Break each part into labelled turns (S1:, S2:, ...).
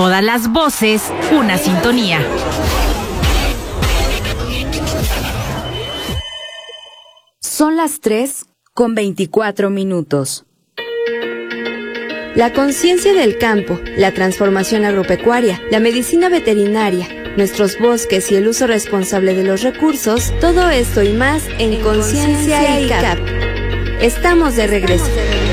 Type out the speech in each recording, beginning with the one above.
S1: Todas las voces, una sintonía.
S2: Son las 3:24. La conciencia del campo, la transformación agropecuaria, la medicina veterinaria, nuestros bosques y el uso responsable de los recursos, todo esto y más en Conciencia ICAP. Estamos de regreso.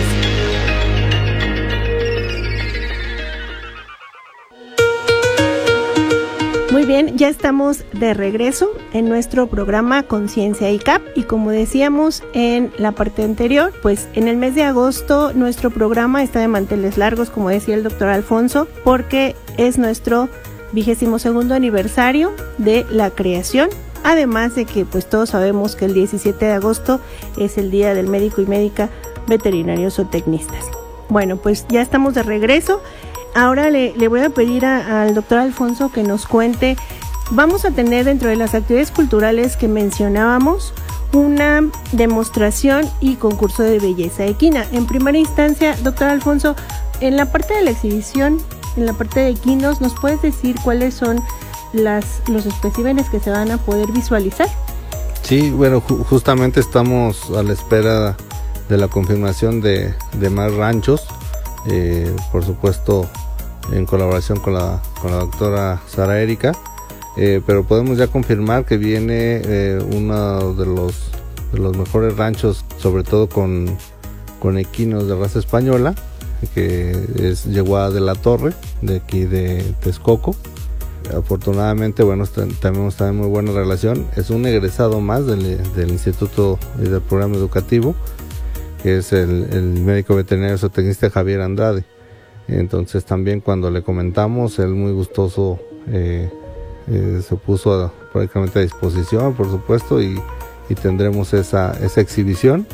S3: Muy bien, ya estamos de regreso en nuestro programa Conciencia ICAP y como decíamos en la parte anterior, pues en el mes de agosto nuestro programa está de manteles largos, como decía el doctor Alfonso, porque es nuestro 22º aniversario de la creación, además de que pues todos sabemos que el 17 de agosto es el Día del Médico y Médica Veterinarios o Tecnistas. Bueno, pues ya estamos de regreso. Ahora le voy a pedir al doctor Alfonso que nos cuente, vamos a tener dentro de las actividades culturales que mencionábamos, una demostración y concurso de belleza equina. En primera instancia, doctor Alfonso, en la parte de la exhibición, en la parte de equinos, ¿nos puedes decir cuáles son los especímenes que se van a poder visualizar?
S4: Sí, bueno, justamente estamos a la espera de la confirmación de más ranchos, por supuesto en colaboración con la doctora Sara Erika, pero podemos ya confirmar que viene uno de los mejores ranchos, sobre todo con equinos de raza española, que es Yeguada de la Torre, de aquí de Texcoco. Afortunadamente, bueno, tenemos también muy buena relación. Es un egresado más del instituto y del programa educativo, que es el médico veterinario zootecnista Javier Andrade. Entonces también cuando le comentamos, él muy gustoso se puso prácticamente a disposición, por supuesto, y tendremos esa exhibición.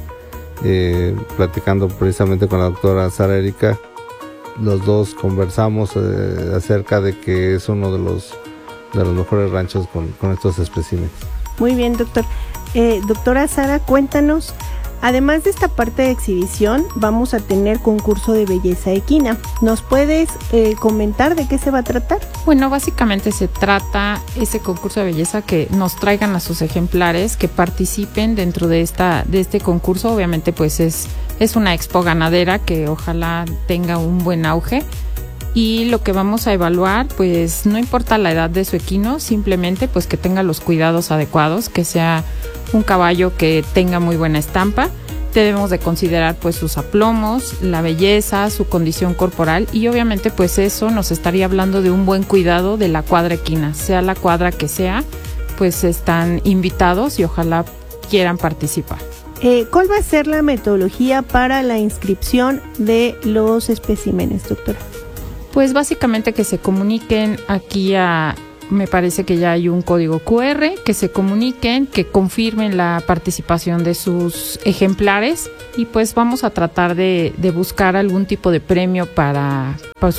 S4: Platicando precisamente con la doctora Sara Erika, los dos conversamos acerca de que es uno de los mejores ranchos con estos especímenes.
S3: Muy bien, doctor. Doctora Sara, cuéntanos, además de esta parte de exhibición, vamos a tener concurso de belleza equina. ¿Nos puedes comentar de qué se va a tratar?
S5: Bueno, básicamente se trata ese concurso de belleza, que nos traigan a sus ejemplares, que participen dentro de este concurso. Obviamente pues es una expo ganadera que ojalá tenga un buen auge. Y lo que vamos a evaluar, pues no importa la edad de su equino, simplemente pues que tenga los cuidados adecuados, que sea un caballo que tenga muy buena estampa. Debemos de considerar pues sus aplomos, la belleza, su condición corporal, y obviamente pues eso nos estaría hablando de un buen cuidado de la cuadra equina, sea la cuadra que sea, pues están invitados y ojalá quieran participar.
S3: ¿Cuál va a ser la metodología para la inscripción de los especímenes, doctora?
S5: Pues básicamente que se comuniquen aquí me parece que ya hay un código QR, que se comuniquen, que confirmen la participación de sus ejemplares, y pues vamos a tratar de buscar algún tipo de premio para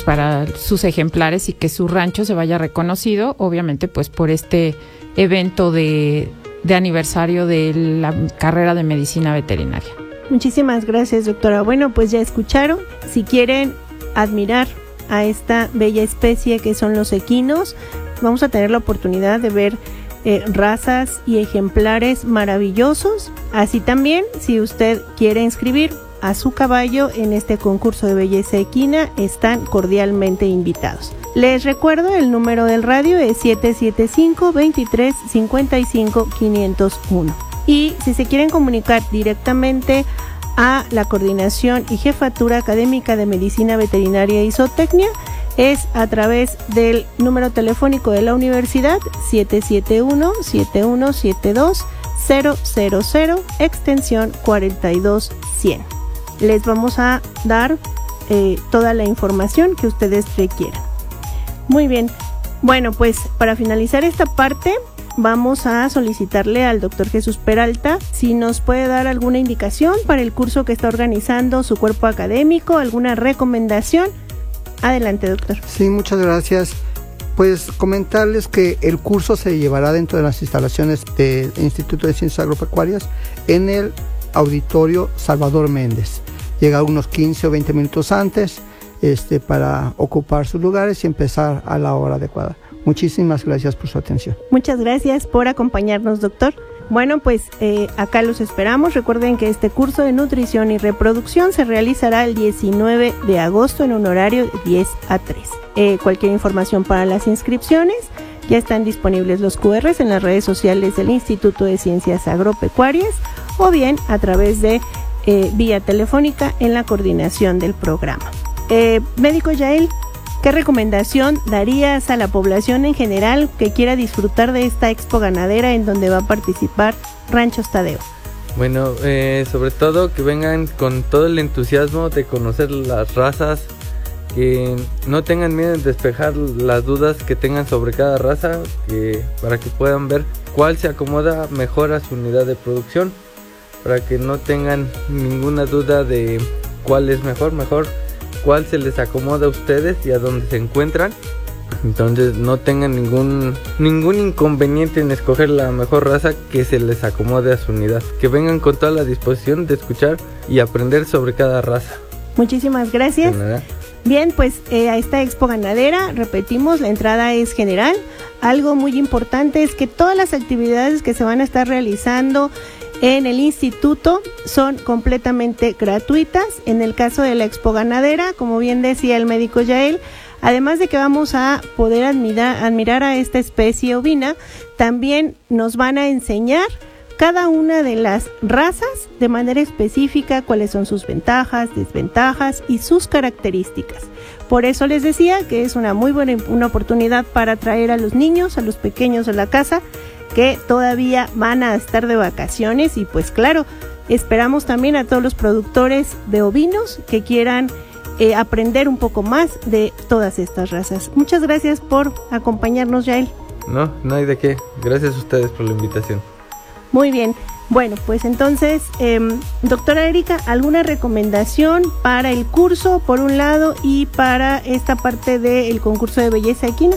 S5: sus ejemplares y que su rancho se vaya reconocido, obviamente pues por este evento de aniversario de la carrera de medicina veterinaria.
S3: Muchísimas gracias, doctora. Bueno, pues ya escucharon. Si quieren admirar a esta bella especie que son los equinos, vamos a tener la oportunidad de ver razas y ejemplares maravillosos. Así también, si usted quiere inscribir a su caballo en este concurso de belleza equina, están cordialmente invitados. Les recuerdo, el número del radio es 775-2355-501. Y si se quieren comunicar directamente a la Coordinación y Jefatura Académica de Medicina Veterinaria y Zootecnia, es a través del número telefónico de la universidad 771-7172-000, extensión 42100. Les vamos a dar toda la información que ustedes requieran. Muy bien, bueno, pues para finalizar esta parte, vamos a solicitarle al doctor Jesús Peralta si nos puede dar alguna indicación para el curso que está organizando su cuerpo académico, alguna recomendación. Adelante, doctor.
S6: Sí, muchas gracias. Pues comentarles que el curso se llevará dentro de las instalaciones del Instituto de Ciencias Agropecuarias en el Auditorio Salvador Méndez. Llega unos 15 o 20 minutos antes. para ocupar sus lugares y empezar a la hora adecuada. Muchísimas gracias por su atención.
S3: Muchas gracias por acompañarnos, doctor. Bueno, pues acá los esperamos. Recuerden que este curso de nutrición y reproducción se realizará el 19 de agosto en un horario de 10 a 3. Cualquier información para las inscripciones, ya están disponibles los QRs en las redes sociales del Instituto de Ciencias Agropecuarias o bien a través de vía telefónica en la coordinación del programa. Médico Yael, ¿qué recomendación darías a la población en general que quiera disfrutar de esta expo ganadera en donde va a participar Ranchos Tadeo?
S7: Bueno, sobre todo que vengan con todo el entusiasmo de conocer las razas, que no tengan miedo de despejar las dudas que tengan sobre cada raza, para que puedan ver cuál se acomoda mejor a su unidad de producción, para que no tengan ninguna duda de cuál es mejor cuál se les acomoda a ustedes y a dónde se encuentran. Entonces no tengan ningún inconveniente en escoger la mejor raza que se les acomode a su unidad. Que vengan con toda la disposición de escuchar y aprender sobre cada raza.
S3: Muchísimas gracias. Bien, pues a esta expo ganadera, repetimos, la entrada es general. Algo muy importante es que todas las actividades que se van a estar realizando en el instituto son completamente gratuitas. En el caso de la expo ganadera, como bien decía el médico Yael, además de que vamos a poder admirar a esta especie ovina, también nos van a enseñar cada una de las razas de manera específica, cuáles son sus ventajas, desventajas y sus características. Por eso les decía que es una muy buena oportunidad para traer a los niños, a los pequeños de la casa, que todavía van a estar de vacaciones, y pues claro, esperamos también a todos los productores de ovinos que quieran aprender un poco más de todas estas razas. Muchas gracias por acompañarnos, Yael.
S7: No hay de qué. Gracias a ustedes por la invitación.
S3: Muy bien. Bueno, pues entonces, doctora Erika, ¿alguna recomendación para el curso, por un lado, y para esta parte del concurso de belleza equina?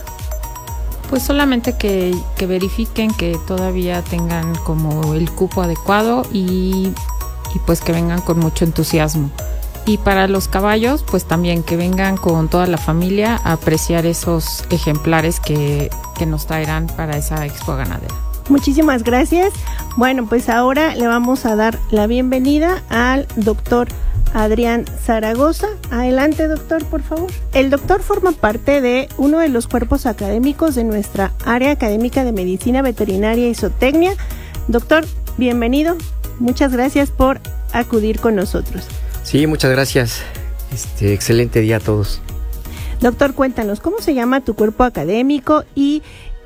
S5: Pues solamente que verifiquen que todavía tengan como el cupo adecuado y pues que vengan con mucho entusiasmo. Y para los caballos, pues también que vengan con toda la familia a apreciar esos ejemplares que nos traerán para esa expo ganadera.
S3: Muchísimas gracias. Bueno, pues ahora le vamos a dar la bienvenida al doctor Adrián Zaragoza. Adelante, doctor, por favor. El doctor forma parte de uno de los cuerpos académicos de nuestra área académica de Medicina Veterinaria y Zootecnia. Doctor, bienvenido. Muchas gracias por acudir con nosotros.
S8: Sí, muchas gracias. Excelente día a todos.
S3: Doctor, cuéntanos, ¿cómo se llama tu cuerpo académico y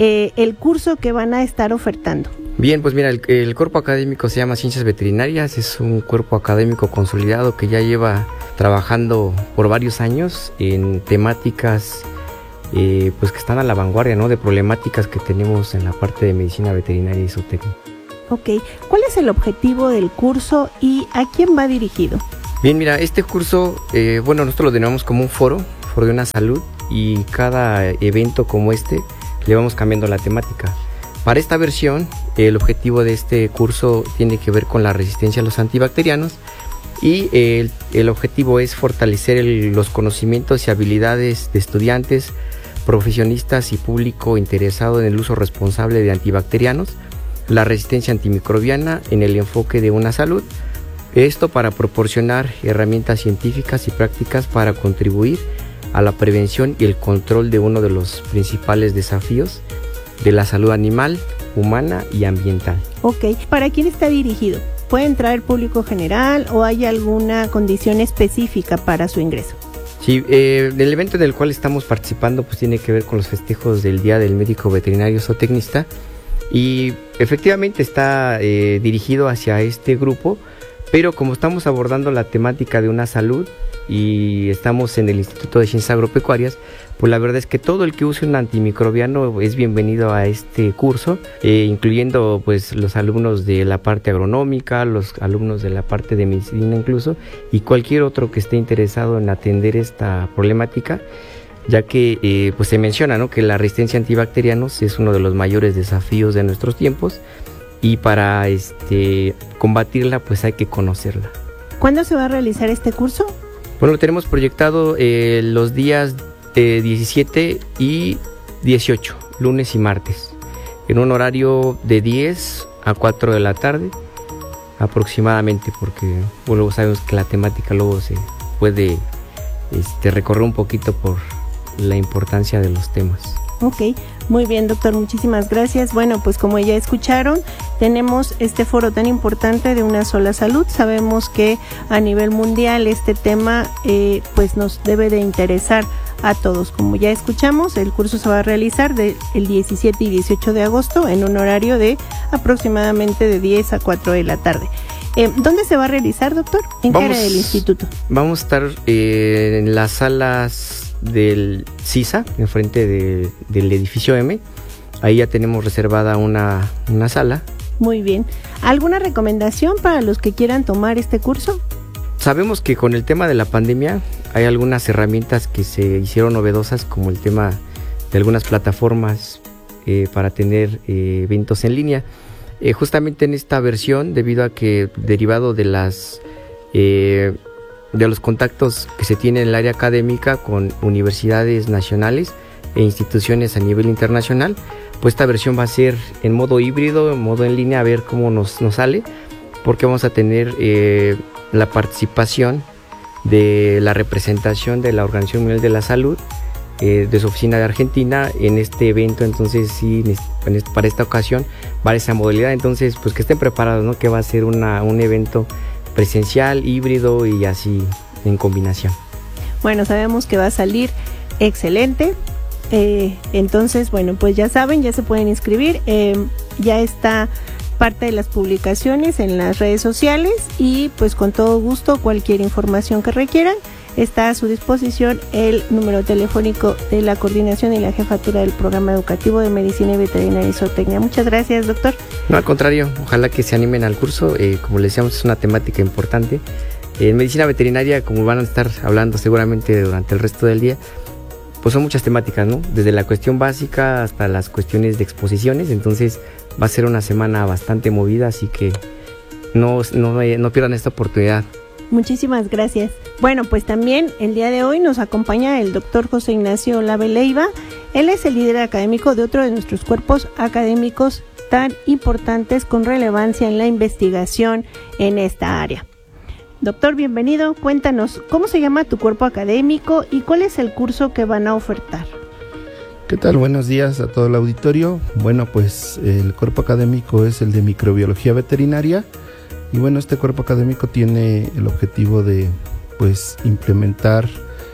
S3: el curso que van a estar ofertando?
S8: Bien, pues mira, el cuerpo académico se llama Ciencias Veterinarias. Es un cuerpo académico consolidado que ya lleva trabajando por varios años en temáticas pues que están a la vanguardia, ¿no?, de problemáticas que tenemos en la parte de medicina veterinaria y zootecnia.
S3: Ok, ¿cuál es el objetivo del curso y a quién va dirigido?
S8: Bien, mira, este curso, nosotros lo denominamos como un foro de una salud, y cada evento como este le vamos cambiando la temática. Para esta versión, el objetivo de este curso tiene que ver con la resistencia a los antibacterianos, y el objetivo es fortalecer los conocimientos y habilidades de estudiantes, profesionistas y público interesado en el uso responsable de antibacterianos, la resistencia antimicrobiana en el enfoque de una salud. Esto para proporcionar herramientas científicas y prácticas para contribuir a la prevención y el control de uno de los principales desafíos de la salud animal, humana y ambiental.
S3: Ok, ¿para quién está dirigido? ¿Puede entrar el público general o hay alguna condición específica para su ingreso?
S8: Sí, el evento en el cual estamos participando pues tiene que ver con los festejos del Día del Médico Veterinario Zootecnista, y efectivamente está dirigido hacia este grupo, pero como estamos abordando la temática de una salud y estamos en el Instituto de Ciencias Agropecuarias, pues la verdad es que todo el que use un antimicrobiano es bienvenido a este curso, incluyendo pues los alumnos de la parte agronómica, los alumnos de la parte de medicina incluso, y cualquier otro que esté interesado en atender esta problemática, ya que pues se menciona, ¿no?, que la resistencia a antibacterianos es uno de los mayores desafíos de nuestros tiempos, y para combatirla pues hay que conocerla.
S3: ¿Cuándo se va a realizar este curso?
S8: Bueno, lo tenemos proyectado los días 17 y 18, lunes y martes, en un horario de 10 a 4 de la tarde aproximadamente, porque luego sabemos que la temática luego se puede recorrer un poquito por la importancia de los temas.
S3: Ok, muy bien, doctor, muchísimas gracias. Bueno, pues como ya escucharon, tenemos este foro tan importante de Una Sola Salud. Sabemos que a nivel mundial este tema pues nos debe de interesar a todos. Como ya escuchamos, el curso se va a realizar el 17 y 18 de agosto en un horario de aproximadamente de 10 a 4 de la tarde. ¿Dónde se va a realizar, doctor? ¿En qué área del instituto?
S8: Vamos a estar en las salas del CISA, enfrente del edificio M. Ahí ya tenemos reservada una sala.
S3: Muy bien. ¿Alguna recomendación para los que quieran tomar este curso?
S8: Sabemos que con el tema de la pandemia hay algunas herramientas que se hicieron novedosas, como el tema de algunas plataformas para tener eventos en línea. Justamente en esta versión, debido a que derivado de los contactos que se tienen en el área académica con universidades nacionales e instituciones a nivel internacional, pues esta versión va a ser en modo híbrido, en modo en línea, a ver cómo nos sale, porque vamos a tener la participación de la representación de la Organización Mundial de la Salud, de su oficina de Argentina en este evento. Entonces sí, para esta ocasión va a esa modalidad, entonces pues que estén preparados, ¿no? Que va a ser un evento presencial, híbrido y así en combinación.
S3: Bueno, sabemos que va a salir excelente. Entonces, bueno, pues ya saben, ya se pueden inscribir. Ya está parte de las publicaciones en las redes sociales y pues con todo gusto cualquier información que requieran está a su disposición el número telefónico de la coordinación y la jefatura del programa educativo de Medicina y Veterinaria y Zootecnia. Muchas gracias, doctor.
S8: No, al contrario, ojalá que se animen al curso. Como les decíamos, es una temática importante. En Medicina Veterinaria, como van a estar hablando seguramente durante el resto del día, pues son muchas temáticas, ¿no? Desde la cuestión básica hasta las cuestiones de exposiciones. Entonces va a ser una semana bastante movida, así que no pierdan esta oportunidad.
S3: Muchísimas gracias. Bueno, pues también el día de hoy nos acompaña el doctor José Ignacio Olave Leiva. Él es el líder académico de otro de nuestros cuerpos académicos tan importantes con relevancia en la investigación en esta área. Doctor, bienvenido. Cuéntanos, ¿cómo se llama tu cuerpo académico y cuál es el curso que van a ofertar?
S9: ¿Qué tal? Buenos días a todo el auditorio. Bueno, pues el cuerpo académico es el de microbiología veterinaria. Y bueno, este cuerpo académico tiene el objetivo de pues implementar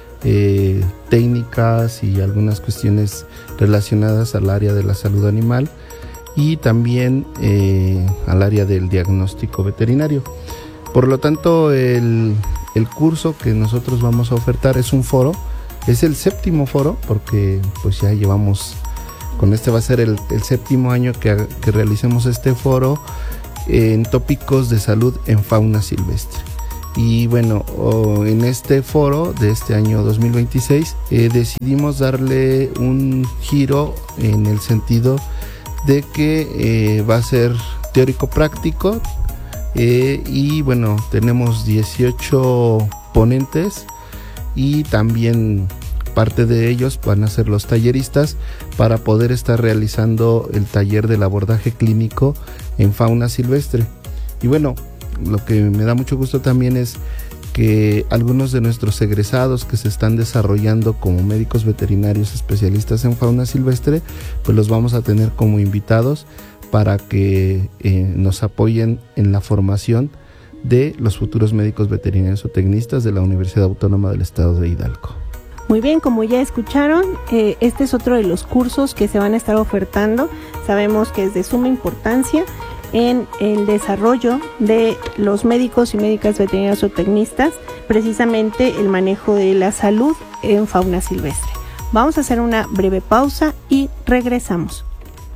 S9: técnicas y algunas cuestiones relacionadas al área de la salud animal y también al área del diagnóstico veterinario. Por lo tanto, el curso que nosotros vamos a ofertar es un foro, es el 7º foro, porque pues ya llevamos, con este va a ser el 7º año que realicemos este foro en tópicos de salud en fauna silvestre. Y bueno, en este foro de este año 2026 decidimos darle un giro en el sentido de que va a ser teórico práctico y bueno, tenemos 18 ponentes y también parte de ellos van a ser los talleristas para poder estar realizando el taller del abordaje clínico en fauna silvestre. Y bueno, lo que me da mucho gusto también es que algunos de nuestros egresados que se están desarrollando como médicos veterinarios especialistas en fauna silvestre, pues los vamos a tener como invitados para que nos apoyen en la formación de los futuros médicos veterinarios o tecnistas de la Universidad Autónoma del Estado de Hidalgo.
S3: Muy bien, como ya escucharon, este es otro de los cursos que se van a estar ofertando. Sabemos que es de suma importancia en el desarrollo de los médicos y médicas veterinarias o tecnistas, precisamente el manejo de la salud en fauna silvestre. Vamos a hacer una breve pausa y regresamos.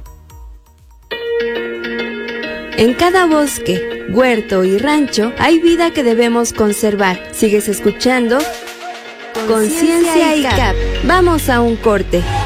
S2: En cada bosque, huerto y rancho hay vida que debemos conservar. Sigues escuchando Conciencia ICAP. Vamos a un corte.